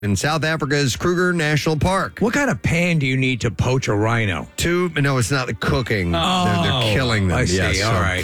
in South Africa's Kruger National Park. What kind of pan do you need to poach a rhino? No, it's not cooking. They're killing them. I see. Yes, All right.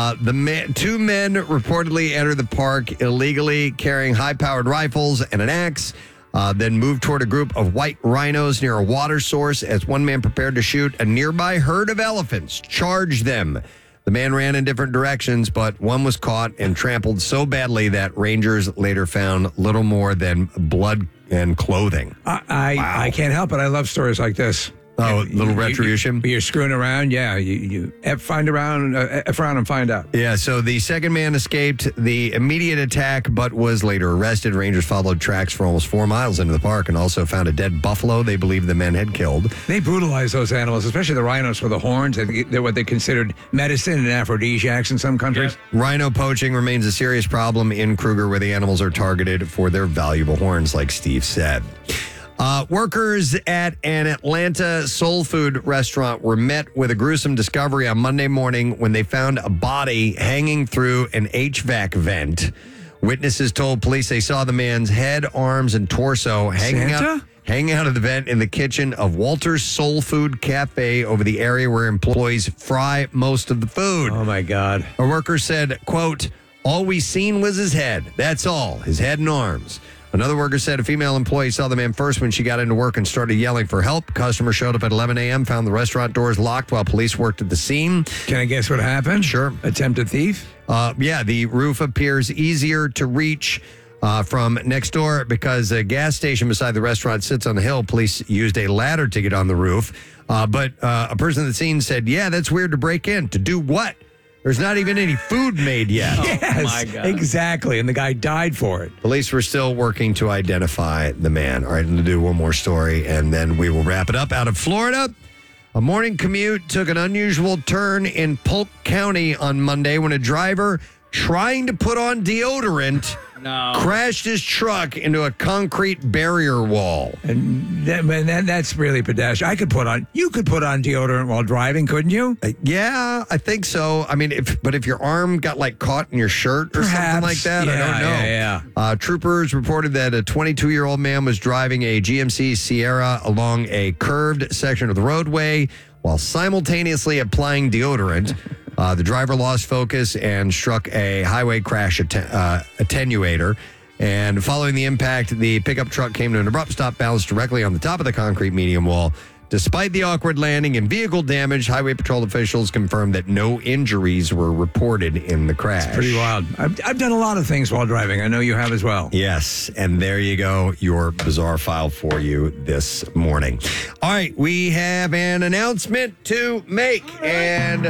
Two men reportedly entered the park illegally carrying high-powered rifles and an axe. Then moved toward a group of white rhinos near a water source as one man prepared to shoot a nearby herd of elephants, charged them. The man ran in different directions, but one was caught and trampled so badly that rangers later found little more than blood and clothing. I can't help it. I love stories like this. Oh, little retribution? You're screwing around. Yeah, you find around, F around and find out. Yeah, so the second man escaped the immediate attack, but was later arrested. Rangers followed tracks for almost 4 miles into the park and also found a dead buffalo they believed the men had killed. They brutalize those animals, especially the rhinos with the horns. They're what they considered medicine and aphrodisiacs in some countries. Yeah. Rhino poaching remains a serious problem in Kruger, where the animals are targeted for their valuable horns, like Steve said. Workers at an Atlanta soul food restaurant were met with a gruesome discovery on Monday morning when they found a body hanging through an HVAC vent. Witnesses told police they saw the man's head, arms, and torso hanging out of the vent in the kitchen of Walter's Soul Food Cafe over the area where employees fry most of the food. Oh, my God. A worker said, quote, "All we seen was his head. That's all, his head and arms." Another worker said a female employee saw the man first when she got into work and started yelling for help. Customers showed up at 11 a.m., found the restaurant doors locked while police worked at the scene. Can I guess what happened? Sure. Attempted thief? Yeah, the roof appears easier to reach from next door because a gas station beside the restaurant sits on the hill. Police used a ladder to get on the roof. But a person at the scene said, yeah, that's weird to break in. To do what? There's not even any food made yet. Yes, my God. Exactly. And the guy died for it. Police were still working to identify the man. All right, I'm going to do one more story, and then we will wrap it up. Out of Florida, a morning commute took an unusual turn in Polk County on Monday when a driver trying to put on deodorant crashed his truck into a concrete barrier wall. And that's really pedestrian. You could put on deodorant while driving, couldn't you? Yeah, I think so. I mean, if your arm got caught in your shirt or something like that, I don't know. Yeah. Troopers reported that a 22-year-old man was driving a GMC Sierra along a curved section of the roadway while simultaneously applying deodorant. The driver lost focus and struck a highway crash attenuator. And following the impact, the pickup truck came to an abrupt stop, balanced directly on the top of the concrete median wall. Despite the awkward landing and vehicle damage, Highway Patrol officials confirmed that no injuries were reported in the crash. It's pretty wild. I've done a lot of things while driving. I know you have as well. Yes, and there you go, your bizarre file for you this morning. All right, we have an announcement to make, and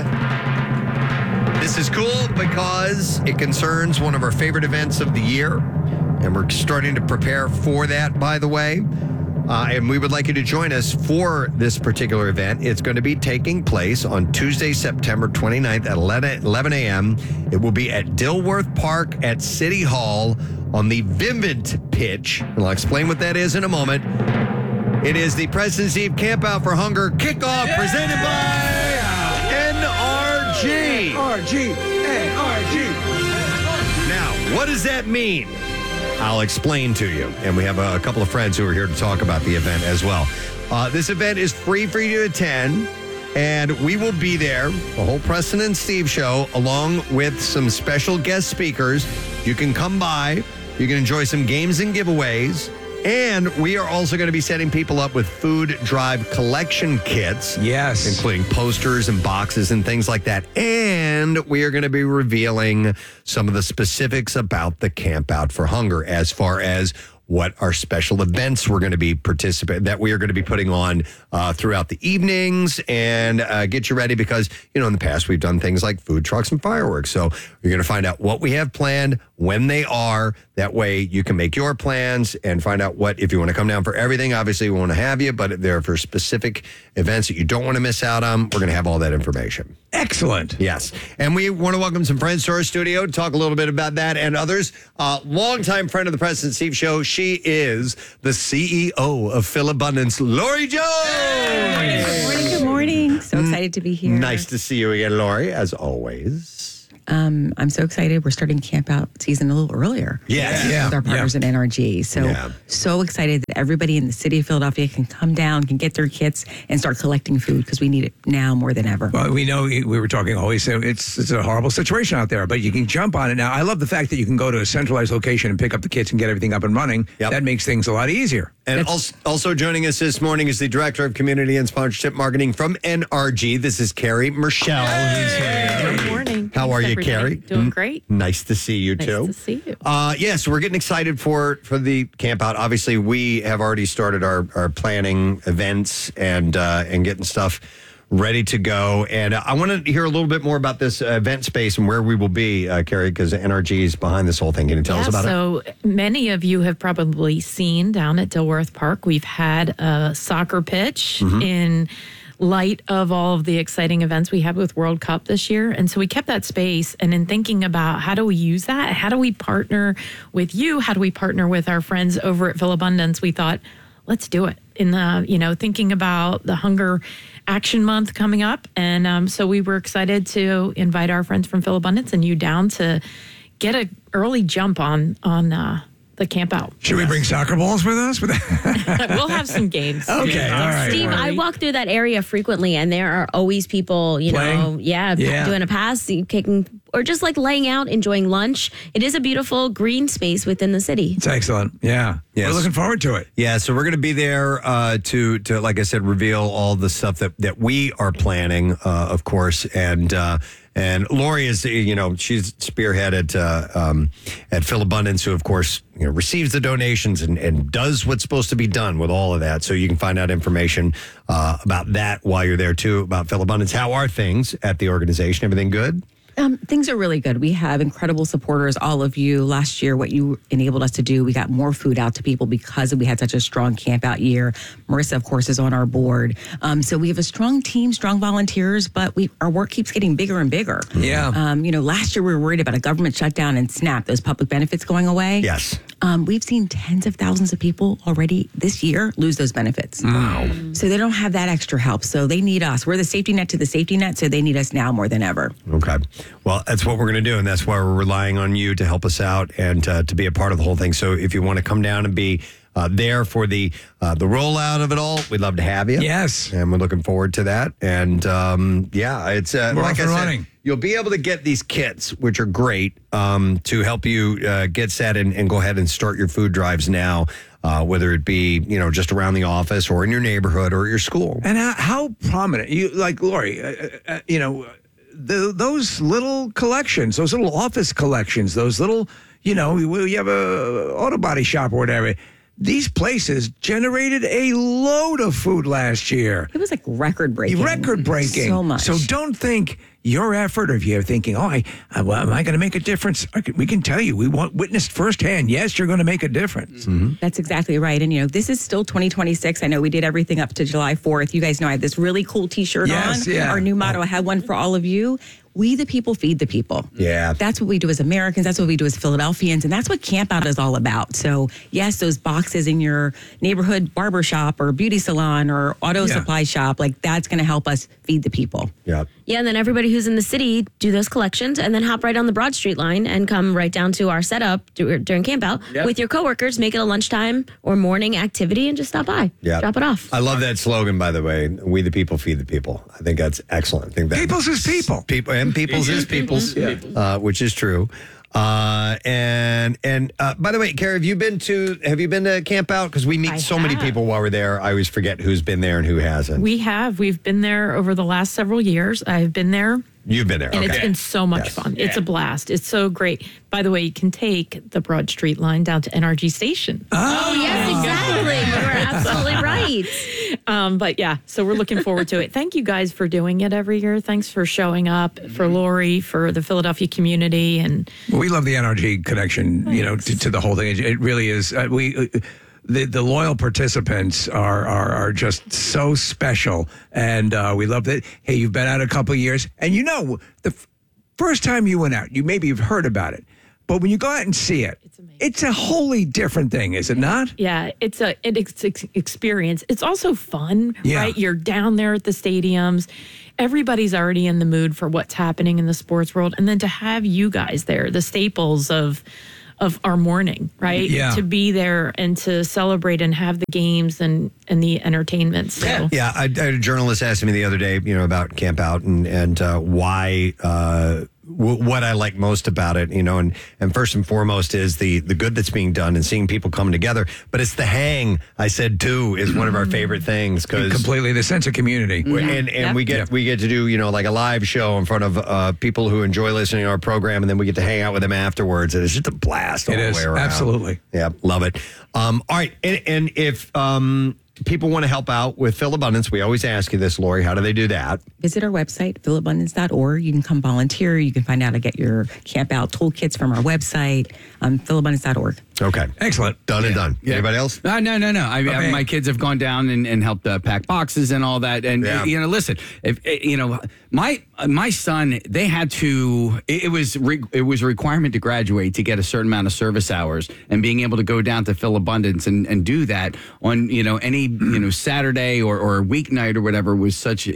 this is cool because it concerns one of our favorite events of the year, and we're starting to prepare for that, by the way. And we would like you to join us for this particular event. It's going to be taking place on Tuesday, September 29th at 11 a.m. It will be at Dilworth Park at City Hall on the Vivint pitch. And I'll explain what that is in a moment. It is the President's Eve Camp Out for Hunger kickoff presented by NRG. NRG. Now, what does that mean? I'll explain to you. And we have a couple of friends who are here to talk about the event as well. This event is free for you to attend, and we will be there, the whole Preston and Steve show, along with some special guest speakers. You can come by. You can enjoy some games and giveaways. And we are also going to be setting people up with food drive collection kits. Yes. Including posters and boxes and things like that. And we are going to be revealing some of the specifics about the Camp Out for Hunger as far as what our special events we're going to be that we are going to be putting on throughout the evenings, and get you ready because, in the past we've done things like food trucks and fireworks. So you're going to find out what we have planned, when they are. That way you can make your plans and find out if you want to come down for everything. Obviously we want to have you, but there are for specific events that you don't want to miss out on. We're going to have all that information. Excellent. Yes. And we want to welcome some friends to our studio to talk a little bit about that and others. Longtime friend of the President Steve Show. She is the CEO of Philabundance, Lori Jones. Good morning. So excited to be here. Nice to see you again, Lori, as always. I'm so excited. We're starting camp out season a little earlier. Yes. Yeah. With our partners at NRG. So excited that everybody in the city of Philadelphia can come down, can get their kits and start collecting food because we need it now more than ever. Well, we know we were talking always, so it's a horrible situation out there, but you can jump on it now. I love the fact that you can go to a centralized location and pick up the kits and get everything up and running. Yep. That makes things a lot easier. And also joining us this morning is the Director of Community and Sponsorship Marketing from NRG. This is Carrie Michelle. Good morning. How are you, Everybody. Carrie? Doing great. Nice to see you, Nice too. to see you. Yes, we're getting excited for the camp out. Obviously, we have already started our planning events and getting stuff ready to go. And I want to hear a little bit more about this event space and where we will be, Carrie, because NRG is behind this whole thing. Can you tell us about it? So many of you have probably seen down at Dilworth Park, we've had a soccer pitch in light of all of the exciting events we had with World Cup this year. And so we kept that space. And in thinking about how do we use that? How do we partner with you? How do we partner with our friends over at Philabundance? We thought, let's do it in the, thinking about the Hunger Action Month coming up. And so we were excited to invite our friends from Philabundance and you down to get an early jump on the camp out. Should we bring soccer balls with us? We'll have some games. Okay, all right. Steve, I walk through that area frequently, and there are always people, Playing? doing a pass, kicking, or just like laying out, enjoying lunch. It is a beautiful green space within the city. It's excellent. Yeah. Yes. We're looking forward to it. Yeah, so we're going to be there to like I said, reveal all the stuff that we are planning, of course, and Lori is, she's spearheaded at Philabundance, who, of course, receives the donations and does what's supposed to be done with all of that. So you can find out information about that while you're there, too, about Philabundance. How are things at the organization? Everything good? Things are really good. We have incredible supporters, all of you. Last year, what you enabled us to do, we got more food out to people because we had such a strong camp out year. Marissa, of course, is on our board. So we have a strong team, strong volunteers, but our work keeps getting bigger and bigger. Yeah. Last year we were worried about a government shutdown and SNAP, those public benefits going away. Yes. We've seen tens of thousands of people already this year lose those benefits. Wow. So they don't have that extra help. So they need us. We're the safety net to the safety net, so they need us now more than ever. Okay. Well, that's what we're going to do, and that's why we're relying on you to help us out and to be a part of the whole thing. So if you want to come down and be there for the rollout of it all, we'd love to have you. Yes. And we're looking forward to that. And it's We're like off I and said, running. you'll be able to get these kits, which are great, to help you get set and go ahead and start your food drives now, whether it be, just around the office or in your neighborhood or at your school. And how prominent, you like Lori, those little collections, those little office collections, those little, you have a auto body shop or whatever. These places generated a load of food last year. It was like record-breaking. Record-breaking. So much. So don't think your effort, or if you're thinking, am I going to make a difference? We can tell you, we witnessed firsthand, yes, you're going to make a difference. Mm-hmm. That's exactly right. And, this is still 2026. I know we did everything up to July 4th. You guys know I have this really cool T-shirt Yes, on. yeah. Our new motto, I have one for all of you. We the people feed the people. Yeah. That's what we do as Americans. That's what we do as Philadelphians. And that's what Camp Out is all about. So, yes, those boxes in your neighborhood barber shop or beauty salon or auto supply shop, that's going to help us feed the people. Yeah. Yeah, and then everybody who's in the city do those collections and then hop right on the Broad Street line and come right down to our setup during camp out with your coworkers, make it a lunchtime or morning activity and just stop by. Yeah. Drop it off. I love that slogan, by the way. We the people feed the people. I think that's excellent. I think that People's is people. People and people's is people's, which is true. And by the way, Carrie, have you been to Camp Out? Because we meet I so many have. people while we're there. I always forget who's been there and who hasn't. We've been there over the last several years. I've been there. You've been there. And Okay. it's been so much Yes. fun. It's a blast. It's so great. By the way, you can take the Broad Street line down to NRG Station. Oh, yes, exactly. You are absolutely right. But yeah, so we're looking forward to it. Thank you guys for doing it every year. Thanks for showing up, for Lori, for the Philadelphia community. And We love the NRG connection, to the whole thing. It really is. The loyal participants are just so special, and we love that. Hey, you've been out a couple of years, and the first time you went out, maybe you've heard about it. But when you go out and see it, it's a wholly different thing, is it not? Yeah, it's an experience. It's also fun, Yeah. right? You're down there at the stadiums. Everybody's already in the mood for what's happening in the sports world. And then to have you guys there, the staples of our morning, right? Yeah. To be there and to celebrate and have the games and the entertainment. So. Yeah, I had a journalist ask me the other day, about Camp Out and why, what I like most about it, and first and foremost is the good that's being done and seeing people come together. But it's the hang, I said too, is one of our favorite things because Completely, the sense of community. and we get to do like a live show in front of people who enjoy listening to our program, and then we get to hang out with them afterwards, and it's just a blast all It the is, way around. absolutely. Yeah, love it. All right, and if people want to help out with Phil Abundance, we always ask you this, Lori. How do they do that? Visit our website, philabundance.org. You can come volunteer. You can find out how to get your Camp Out toolkits from our website, philabundance.org. Okay, Excellent. done and done. Yeah. Anybody else? No. Okay. My kids have gone down and helped pack boxes and all that. And listen, if my son, they had to. It was a requirement to graduate to get a certain amount of service hours, and being able to go down to Phil Abundance and do that on any Saturday or a weeknight or whatever was such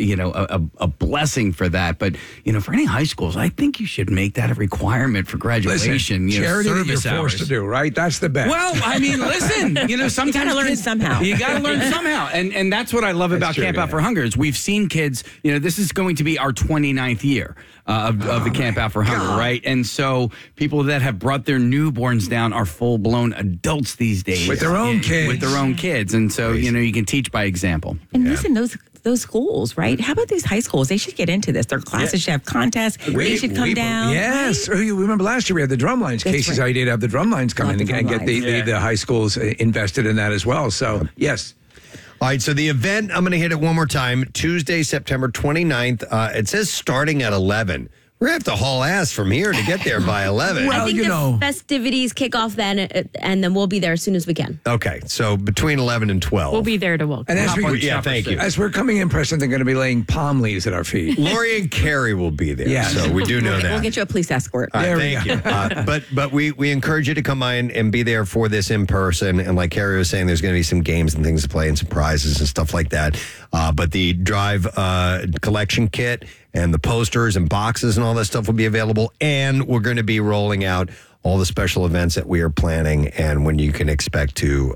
a blessing for that. But for any high schools, I think you should make that a requirement for graduation. Listen, charity that you're service forced hours. to do, right? That's the best. Well, I mean, listen, sometimes You gotta learn kids- somehow. You got to learn somehow. And that's what I love about true, Camp Out yeah. for Hunger is we've seen kids, this is going to be our 29th year of the Camp Out for Hunger, right? And so people that have brought their newborns down are full-blown adults these days. With their own kids. With their own kids. And so, you can teach by example. And listen, those schools, right? How about these high schools? They should get into this. Their classes should have contests. They should come down. Yes. Oh, you remember last year we had the drum lines. That's Casey's right. idea to have the drum lines come Love in the and drum get the high schools invested in that as well. So, yes. All right, so the event, I'm going to hit it one more time. Tuesday, September 29th. It says starting at 11. We're going to have to haul ass from here to get there by 11. Well, I think you the know. festivities kick off then, and then we'll be there as soon as we can. Okay, so between 11 and 12. We'll be there to welcome. And as Hop on we, Yeah, thank you. as we're coming in, Preston, they're going to be laying palm leaves at our feet. Lori and Carrie will be there, Yes. so we do know that. We'll get you a police escort. All right, There we thank go. you. But we encourage you to come by and be there for this in person. And like Carrie was saying, there's going to be some games and things to play and some prizes and stuff like that. But the Drive collection kit and the posters and boxes and all that stuff will be available. And we're going to be rolling out all the special events that we are planning and when you can expect to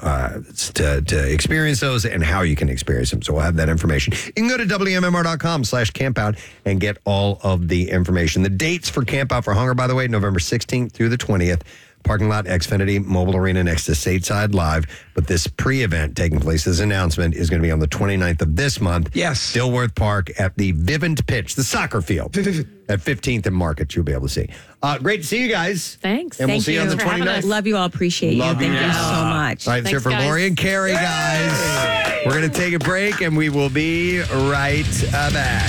experience those and how you can experience them. So we'll have that information. You can go to WMMR.com/campout and get all of the information. The dates for Camp Out for Hunger, by the way, November 16th through the 20th. Parking lot, Xfinity Mobile Arena next to Stateside Live. But this pre-event taking place, this announcement is going to be on the 29th of this month. Yes. Dilworth Park at the Vivint Pitch, the soccer field at 15th and Market. You'll be able to see. Great to see you guys. Thanks. And we'll Thank see you on the for having 29th. us. Love you all. Appreciate Love you. you. Thank you so much. All right, let's hear Thanks, from guys. Lori and Carrie, guys. We're going to take a break and we will be right back.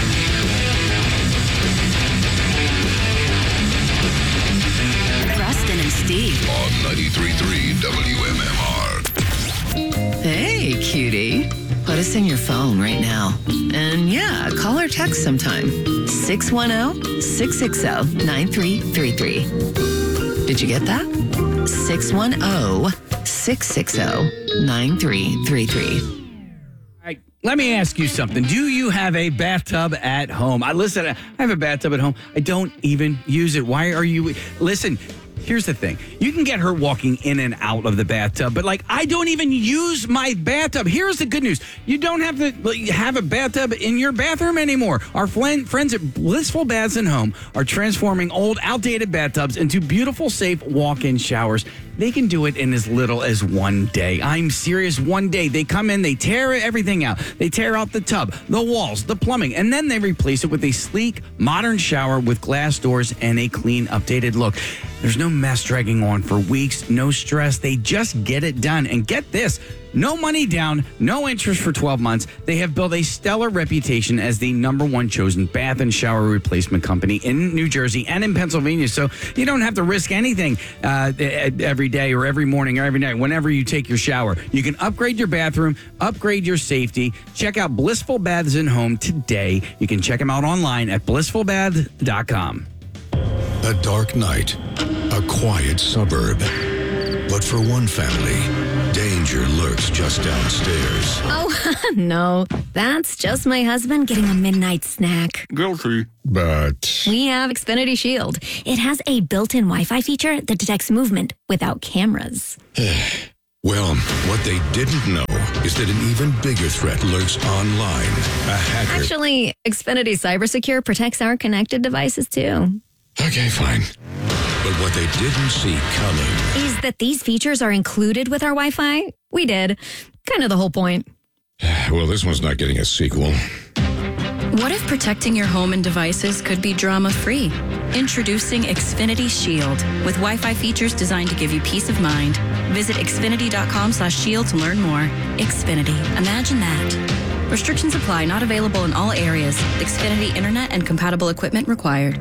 Preston and Steve. On 93.3 WMMR. Hey, cutie. Put us in your phone right now. And yeah, call or text sometime. 610-660-9333. Did you get that? 610-660-9333. Right, let me ask you something. Do you have a bathtub at home? I have a bathtub at home. I don't even use it. Why are you? Listen, here's the thing. You can get hurt walking in and out of the bathtub, but I don't even use my bathtub. Here's the good news. You don't have to have a bathtub in your bathroom anymore. Our friends at Blissful Baths and Home are transforming old, outdated bathtubs into beautiful, safe walk-in showers. They can do it in as little as one day. I'm serious, one day. They come in, they tear everything out. They tear out the tub, the walls, the plumbing, and then they replace it with a sleek, modern shower with glass doors and a clean, updated look. There's no mess dragging on for weeks, no stress. They just get it done. And get this, no money down, no interest for 12 months. They have built a stellar reputation as the #1 chosen bath and shower replacement company in New Jersey and in Pennsylvania. So you don't have to risk anything every day or every morning or every night. Whenever you take your shower, you can upgrade your bathroom, upgrade your safety. Check out Blissful Baths and Home today. You can check them out online at blissfulbath.com. A dark night, a quiet suburb. But for one family, danger lurks just downstairs. Oh, no. That's just my husband getting a midnight snack. Guilty. But We have Xfinity Shield. It has a built-in Wi-Fi feature that detects movement without cameras. well, what they didn't know is that an even bigger threat lurks online. A hacker. Actually, Xfinity CyberSecure protects our connected devices too. Okay, fine. But what they didn't see coming Is that these features are included with our Wi-Fi? We did. Kind of the whole point. Well, this one's not getting a sequel. What if protecting your home and devices could be drama-free? Introducing Xfinity Shield with Wi-Fi features designed to give you peace of mind. Visit xfinity.com/shield to learn more. Xfinity. Imagine that. Restrictions apply. Not available in all areas. Xfinity Internet and compatible equipment required.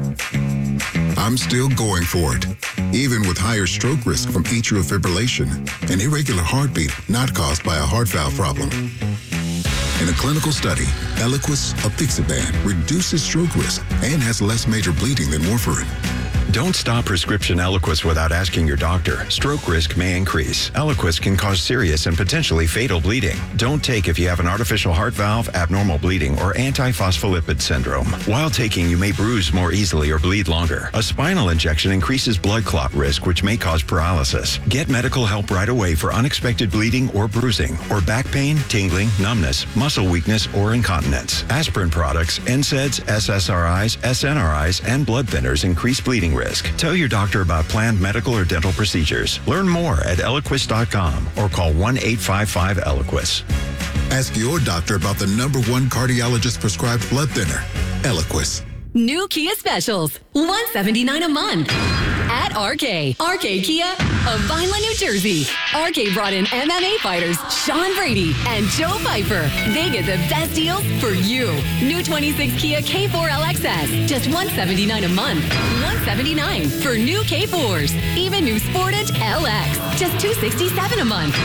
I'm still going for it, even with higher stroke risk from atrial fibrillation, an irregular heartbeat not caused by a heart valve problem. In a clinical study, Eliquis apixaban reduces stroke risk and has less major bleeding than warfarin. Don't stop prescription Eliquis without asking your doctor. Stroke risk may increase. Eliquis can cause serious and potentially fatal bleeding. Don't take if you have an artificial heart valve, abnormal bleeding, or antiphospholipid syndrome. While taking, you may bruise more easily or bleed longer. A spinal injection increases blood clot risk, which may cause paralysis. Get medical help right away for unexpected bleeding or bruising, or back pain, tingling, numbness, muscle weakness, or incontinence. Aspirin products, NSAIDs, SSRIs, SNRIs, and blood thinners increase bleeding risk. Tell your doctor about planned medical or dental procedures. Learn more at Eliquis.com or call 1-855-ELIQUIS. Ask your doctor about the #1 cardiologist prescribed blood thinner, Eliquis. New Kia specials, $179 a month at RK. RK Kia of Vineland, New Jersey. RK brought in MMA fighters Sean Brady and Joe Pfeiffer. They get the best deals for you. New 26 Kia K4 LXS, just $179 a month. $179 for new K4s. Even new Sportage LX, just $267 a month.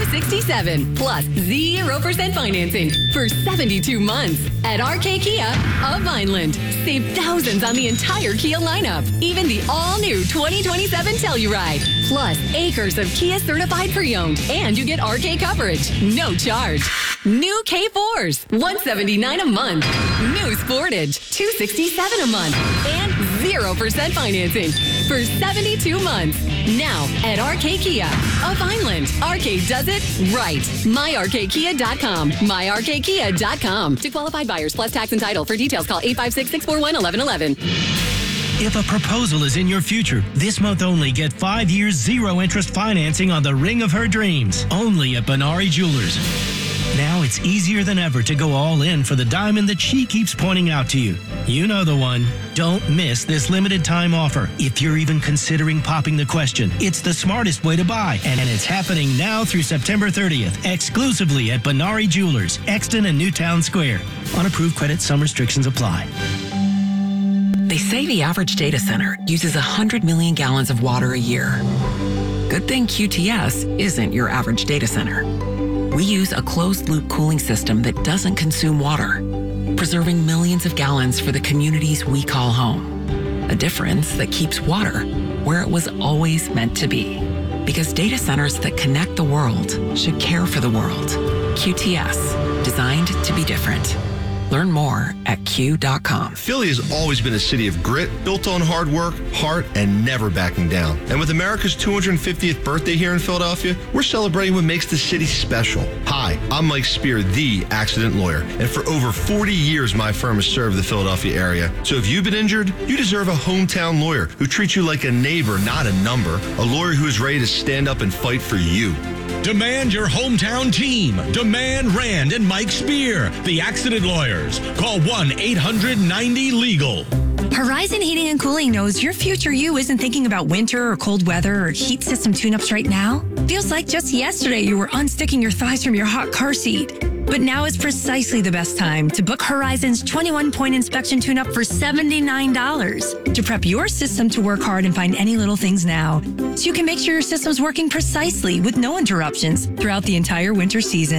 $267 plus 0% financing for 72 months at RK Kia of Vineland. Save thousands on the entire Kia lineup, even the all-new 2027 Telluride. Plus, acres of Kia certified pre-owned, and you get RK coverage, no charge. New K4s, $179 a month. New Sportage, $267 a month, and 0% financing for 72 months. Now at RK Kia of Vineland. RK does it right. MyRKKia.com. MyRKKia.com. To qualified buyers plus tax and title. For details, call 856-641-1111. If a proposal is in your future, this month only get 5 years, 0 interest financing on the ring of her dreams. Only at Benari Jewelers. Now it's easier than ever to go all in for the diamond that she keeps pointing out to you. You know the one. Don't miss this limited time offer. If you're even considering popping the question, it's the smartest way to buy. And it's happening now through September 30th, exclusively at Benari Jewelers, Exton and Newtown Square. On approved credit, some restrictions apply. They say the average data center uses 100 million gallons of water a year. Good thing QTS isn't your average data center. We use a closed-loop cooling system that doesn't consume water, preserving millions of gallons for the communities we call home. A difference that keeps water where it was always meant to be. Because data centers that connect the world should care for the world. QTS, designed to be different. Learn more at Q.com. Philly has always been a city of grit, built on hard work, heart, and never backing down. And with America's 250th birthday here in Philadelphia, we're celebrating what makes the city special. Hi, I'm Mike Spear, the accident lawyer. And for over 40 years, my firm has served the Philadelphia area. So if you've been injured, you deserve a hometown lawyer who treats you like a neighbor, not a number. A lawyer who is ready to stand up and fight for you. Demand your hometown team. Demand Rand and Mike Spear, the accident lawyers. Call 1-800-90-LEGAL. Horizon Heating and Cooling knows your future you isn't thinking about winter or cold weather or heat system tune-ups right now. Feels like just yesterday you were unsticking your thighs from your hot car seat. But now is precisely the best time to book Horizon's 21-point inspection tune-up for $79 to prep your system to work hard and find any little things now, so you can make sure your system's working precisely with no interruptions throughout the entire winter season.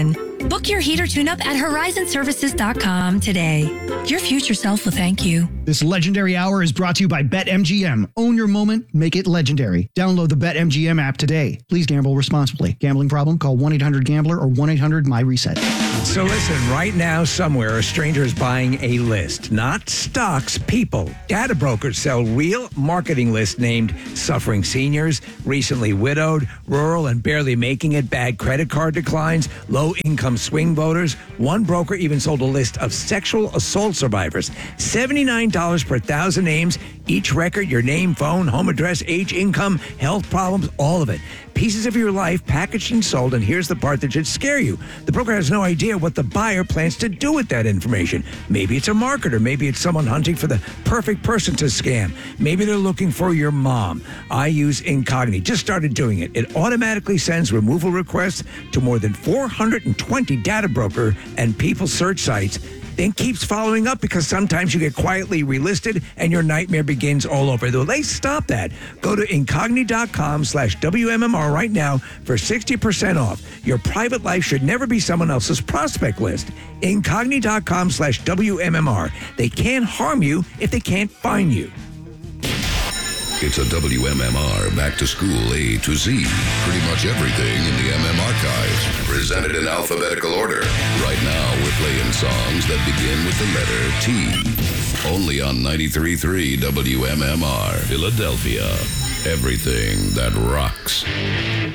Book your heater tune-up at horizonservices.com today. Your future self will thank you. This legendary hour is brought to you by BetMGM. Own your moment, make it legendary. Download the BetMGM app today. Please gamble responsibly. Gambling problem? Call 1-800-GAMBLER or 1-800-MY-RESET. So listen, right now somewhere a stranger is buying a list, not stocks, people. Data brokers sell real marketing lists named suffering seniors, recently widowed, rural and barely making it, bad credit card declines, low-income swing voters. One broker even sold a list of sexual assault survivors. $79 per 1,000 names, each record, your name, phone, home address, age, income, health problems, all of it. Pieces of your life packaged and sold, and here's the part that should scare you. The broker has no idea what the buyer plans to do with that information. Maybe it's a marketer. Maybe it's someone hunting for the perfect person to scam. Maybe they're looking for your mom. I use Incogni. Just started doing it. It automatically sends removal requests to more than 420 data broker and people search sites, then keeps following up because sometimes you get quietly relisted and your nightmare begins all over. Though they stop that. Go to incogni.com/WMMR right now for 60% off. Your private life should never be someone else's prospect list. Incogni.com/WMMR. They can't harm you if they can't find you. It's a WMMR Back to School A to Z. Pretty much everything in the MM archives. Presented in alphabetical order. Right now, we're playing songs that begin with the letter T. Only on 93.3 WMMR, Philadelphia. Everything that rocks.